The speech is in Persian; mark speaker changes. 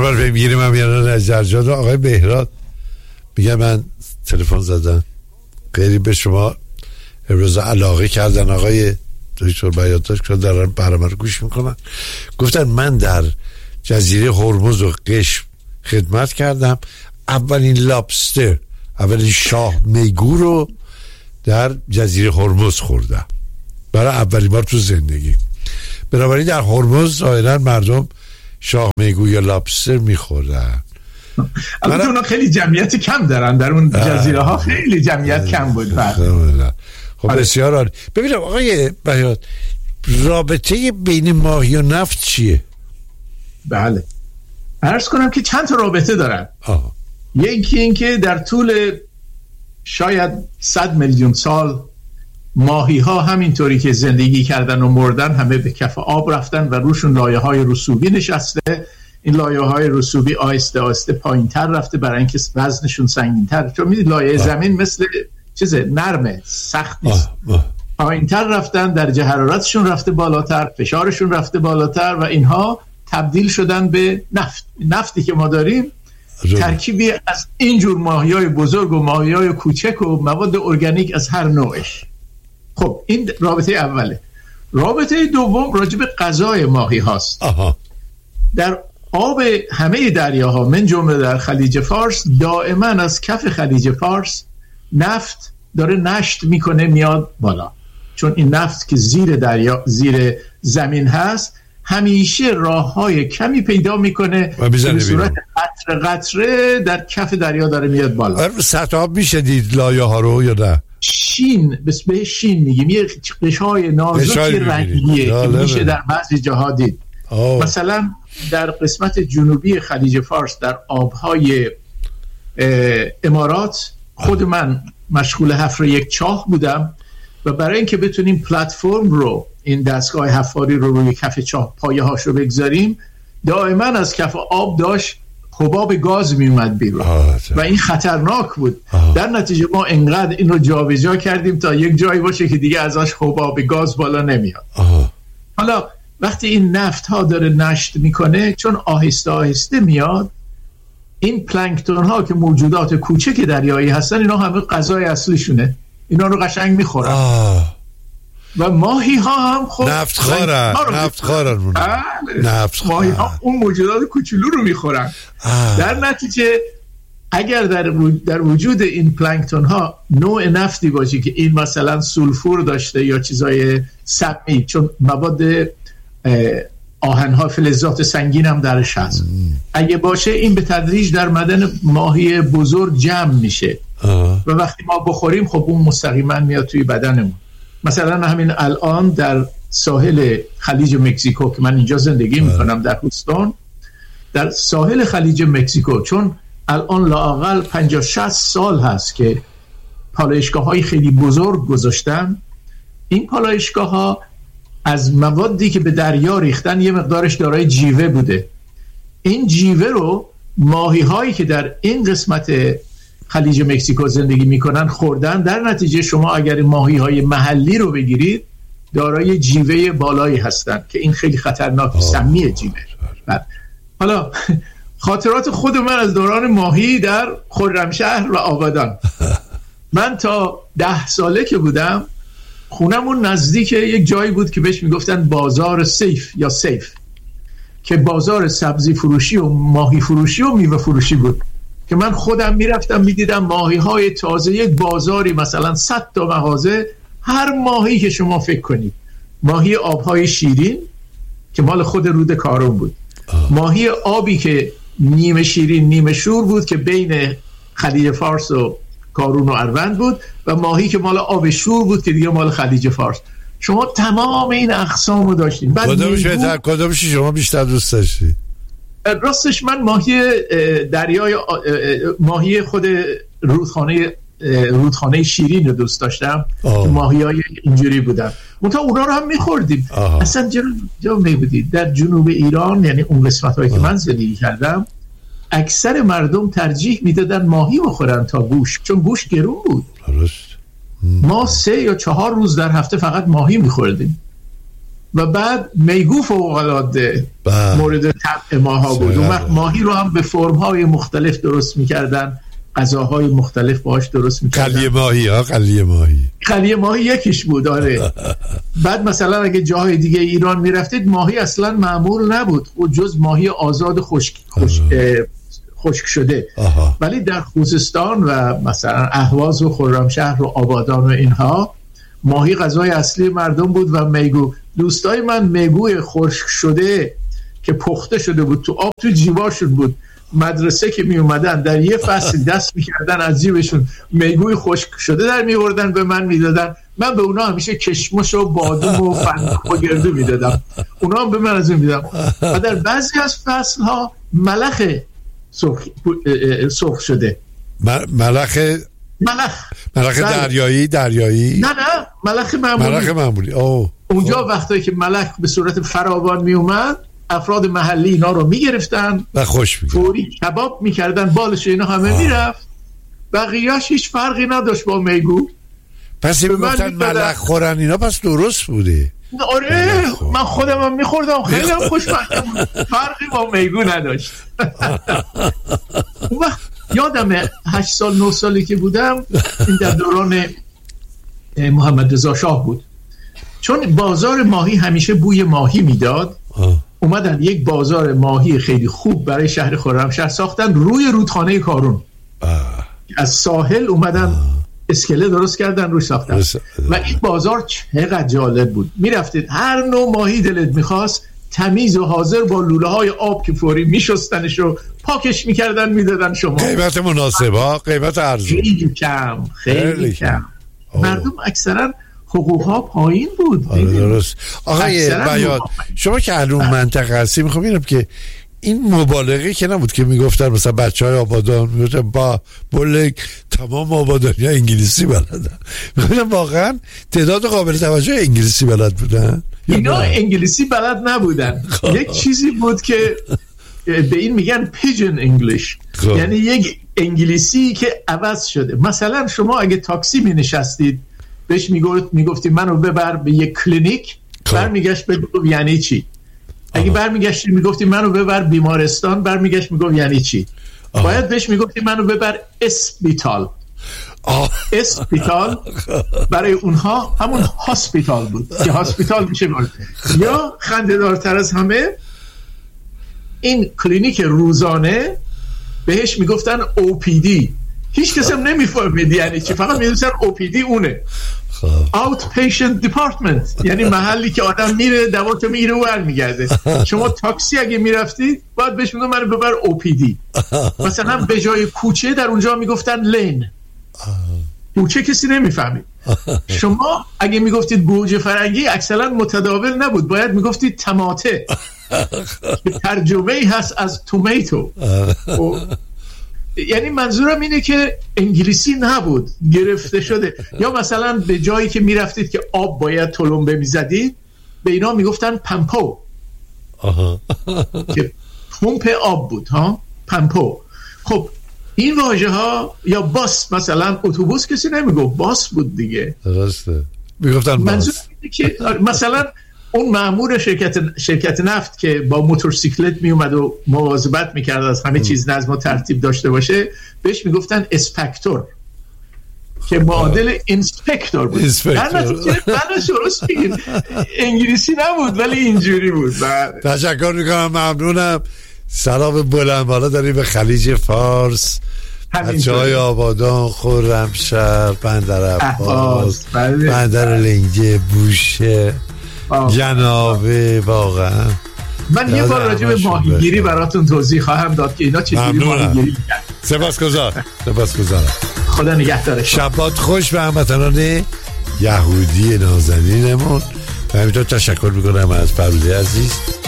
Speaker 1: ما رو میگیریم هم یعنی نجرجاد آقای بهراد میگه من تلفن زدن غیری به شما ابراز علاقه کردن آقای دکتر بیاتاش که دارن برنامه رو گوش میکنن. گفتن من در جزیره هرمز و قشم خدمت کردم، اولین لابستر، اولین شاه میگو رو در جزیره هرمز خوردم برای اولین بار تو زندگی. بنابراین در هرمز ظاهرا مردم شاه میگو یا لابستر میخوردن.
Speaker 2: البته اونا خیلی جمعیت کم دارن در اون جزیره ها، خیلی جمعیت کم بود.
Speaker 1: خب بسیار عالی. ببینم آقای بیات، رابطه بین ماهی و نفت چیه؟
Speaker 2: بله عرض کنم که چند تا رابطه دارن. یکی این که در طول شاید 100 میلیون سال ماهی ها همینطوری که زندگی کردن و مردن همه به کف آب رفتن و روشون لایه های رسوبی نشسته. این لایه های رسوبی آهسته آهسته پایین تر رفته برای اینکه وزنشون سنگین تر، چون میدید لایه زمین مثل چیزه نرمه، سخت نیست. پایین تر رفتن، درجه حرارتشون رفته بالاتر، فشارشون رفته بالاتر و اینها تبدیل شدن به نفت. نفتی که ما داریم ترکیبی از اینجور ماهی‌های بزرگ و ماهی‌های کوچک و مواد ارگانیک از هر نوعش. خب این رابطه اوله. رابطه دوم راجع به غذای ماهی هاست. در آب همه دریاها من جمله در خلیج فارس دائما از کف خلیج فارس نفت داره نشت میکنه میاد بالا، چون این نفت که زیر زمین هست همیشه راههای کمی پیدا میکنه به صورت قطره قطره در کف دریا داره میاد بالا.
Speaker 1: سطح آب میشه دید لایه ها رو یا نه؟
Speaker 2: شین، به شین میگیم، یه قشای نازکی رنگیه که میشه در بعضی جاها دید. مثلا در قسمت جنوبی خلیج فارس در آبهای امارات خود من مشغول حفر یک چاه بودم و برای اینکه بتونیم پلتفرم رو، این دستگاه حفاری رو روی کف چاه پایه هاش رو بگذاریم، دائما از کف آب داشت حباب گاز می اومد بیرون و این خطرناک بود. در نتیجه ما انقدر این رو جابجا کردیم تا یک جایی باشه که دیگه ازش حباب گاز بالا نمیاد. حالا وقتی این نفت ها داره نشت میکنه، چون آهسته آهسته میاد، این پلانکتون ها که موجودات کوچک دریایی هستن اینا همه غذای اصلیشونه، اینا رو قشنگ میخورن. و ماهی ها هم خب
Speaker 1: نفت خورن
Speaker 2: ماهی ها اون موجودات کوچولو رو میخورن. در نتیجه اگر در وجود این پلانکتون ها نوع نفتی باشه که این مثلا سولفور داشته یا چیزای سمی، چون مواد آهن‌ها فلزات سنگین هم درش هست، اگه باشه این به تدریج در بدن ماهی بزرگ جمع میشه و وقتی ما بخوریم خب اون مستقیما میاد توی بدنمون. مثلا همین الان در ساحل خلیج مکزیکو که من اینجا زندگی میکنم در هوستون، در ساحل خلیج مکزیکو، چون الان لااقل 50-60 سال هست که پالایشگاه‌های خیلی بزرگ گذاشتن، این پالایشگاه‌ها از موادی که به دریا ریختن یه مقدارش دارای جیوه بوده. این جیوه رو ماهی‌هایی که در این قسمت خلیج مکزیکو زندگی میکنن خوردن. در نتیجه شما اگر ماهی‌های محلی رو بگیرید دارای جیوه بالایی هستن که این خیلی خطرناک، سمیه جیوه. حالا خاطرات خود من از دوران ماهی در خرمشهر و آبادان، من تا 10 ساله که بودم خونمون نزدیک یک جایی بود که بهش میگفتن بازار سیف یا سیف، که بازار سبزی فروشی و ماهی فروشی و میوه فروشی بود که من خودم میرفتم میدیدم ماهی های تازه، یک بازاری مثلا 100 تا مغازه، هر ماهی که شما فکر کنید، ماهی آبهای شیرین که مال خود رود کارون بود، ماهی آبی که نیمه شیرین نیمه شور بود که بین خلیج فارس و کارون و اروند بود، و ماهی که مال آب شور بود که دیگه مال خلیج فارس. شما تمام این اقسام رو داشتین.
Speaker 1: کدومش شما بیشتر دوست داشتی؟
Speaker 2: راستش من ماهی دریای ماهی خود رودخانه شیرین رو دوست داشتم که ماهی‌های اینجوری بودن. منتها اونا رو هم می‌خوردیم. اصلا جا می‌بودید در جنوب ایران، یعنی اون قسمت‌هایی که من زندگی کردم، اکثر مردم ترجیح میدادن ماهی بخورن تا گوشت، چون گوشت گرون بود. ما 3 یا 4 روز در هفته فقط ماهی می‌خوردیم. و بعد میگو فوق‌العاده مورد طبع ماها بود. اون وقت ماهی رو هم به فرم‌های مختلف درست می‌کردن، غذاهای مختلف باهاش درست می‌کردن.
Speaker 1: قلیه ماهی
Speaker 2: یکیش بود. آره. بعد مثلا اگه جاهای دیگه ایران میرفتید ماهی اصلا معمول نبود، خود جز ماهی آزاد خشک شده. ولی در خوزستان و مثلا اهواز و خرمشهر و آبادان و اینها ماهی غذای اصلی مردم بود و میگو. دوستای من میگوی خشک شده که پخته شده بود تو آب تو جیباشون بود، مدرسه که می اومدن در یه فصل دست میکردن از جیبشون میگوی خشک شده در میوردن به من میدادن، من به اونا همیشه کشمش و بادوم و فندق و گردو میدادم، اونا هم به من از اون میدادم. و در بعضی از فصل ها ملخ سرخ شده.
Speaker 1: ملخ دریایی؟ نه
Speaker 2: ملخ معمولی. اونجا وقتی که ملخ به صورت فراوان می اومد، افراد محلی اینا رو میگرفتن
Speaker 1: و خوش
Speaker 2: فوری کباب میکردن، بالش اینا همه میرفت، بقیه‌اش هیچ فرقی نداشت با میگو.
Speaker 1: پس میگفتن ملخ خورن اینا، پس درست بوده.
Speaker 2: آره من خودم هم میخوردم، خیلی هم خوشبختم، فرقی با میگو نداشت. اون وقت یادم 8 سال 9 سالی که بودم، این در دوران محمد رضا شاه بود، چون بازار ماهی همیشه بوی ماهی میداد، اومدن یک بازار ماهی خیلی خوب برای شهر خرمشهر ساختن روی رودخانه کارون. از ساحل اومدن اسکله درست کردن روش ساختن و این بازار چقدر جالب بود. میرفتید هر نوع ماهی دلت میخواست تمیز و حاضر با لوله های آب که فوری میشستنش و پاکش میکردن میدادن شما.
Speaker 1: قیمت مناسبه، قیمت ارزون،
Speaker 2: خیلی کم. مردم اکثرا حقوقها پایین بود.
Speaker 1: درست. آقای بیات، شما که الان منطقه هستی، میخوام ببینم که این مبالغه که نبود که میگفتن مثلا بچهای آبادان میگفتن با بولک تمام آبادانی ها انگلیسی بلدن، میگفتن واقعا تعداد قابل توجه انگلیسی بلد بودن؟
Speaker 2: اینا انگلیسی بلد نبودن. یک چیزی بود که به این میگن پیجن انگلیش، یعنی یک انگلیسی که عوض شده. مثلا شما اگه تاکسی می نشستید بهش میگفتی منو ببر به یک کلینیک، برمیگشت بگو یعنی چی؟ اگه برمیگشتی میگفتی منو ببر بیمارستان، برمیگشت میگفت یعنی چی؟ باید بهش میگفتی منو ببر اسپیتال. اسپیتال برای اونها همون هاسپیتال بود که هاسپیتال میشه بود. یا خنده‌دارتر از همه، این کلینیک روزانه بهش میگفتن OPD. هیچ کس هم نمیفهمید یعنی چی، فقط میدونستن OPD اونه. Outpatient Department، یعنی محلی که آدم میره دوا که میره و برمیگرده. شما تاکسی اگه میرفتید باید بهش میگفتن منو ببر OPD. مثلا به جای کوچه در اونجا میگفتن لین. کوچه کسی نمیفهمید. شما اگه میگفتید گوجه فرنگی اکثرا متداول نبود، باید میگفتید تماته که ترجمه‌ای هست از تومیتو. یعنی منظورم اینه که انگلیسی نبود، گرفته شده. یا مثلا به جایی که میرفتید که آب باید تلمبه میزدید، به اینا میگفتن پمپو که پمپ آب بود ها، پمپو. خب این واژه ها، یا باس، مثلا اتوبوس کسی نمیگفت، باس بود دیگه،
Speaker 1: درسته، میگفتن باس.
Speaker 2: منظور اینه که مثلا اون مأمور شرکت نفت که با موتورسیکلت می اومد و مواظبت میکرد از همه چیز نظم و ترتیب داشته باشه، بهش میگفتن اسپکتور که معادل اینسپکتور بود. در نتیجه بله درست میگید، انگلیسی نبود ولی اینجوری بود.
Speaker 1: تشکر میکنم، ممنونم. سلام بلند بالا داریم به خلیج فارس، بچه‌های آبادان، خرمشهر، بندر عباس، بندر لنگه، بوشه، جنابه. واقعا
Speaker 2: من یه بار راجع به ماهیگیری براتون توضیح خواهم داد که اینا چجوری ماهیگیری می‌کنن.
Speaker 1: سپاسگزارم.
Speaker 2: خدا نگهدارت.
Speaker 1: شبات خوش به هموطنان یهودی نازنینمون. و همینطور تشکر میکنم از فرودی عزیز